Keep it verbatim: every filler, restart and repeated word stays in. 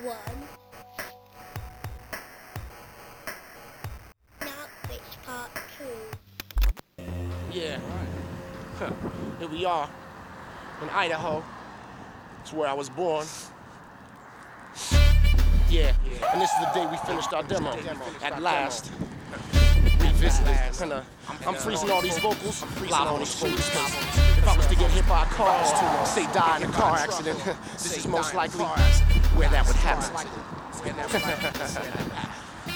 one. Now it's part two. Yeah. Huh. Here we are in Idaho. It's where I was born. Yeah. And this is the day we finished our demo. At last. Revisited. And, uh, I'm freezing all these vocals live on the streets. If I was to get hit by a car or say die in a car accident, this is most likely where that would happen.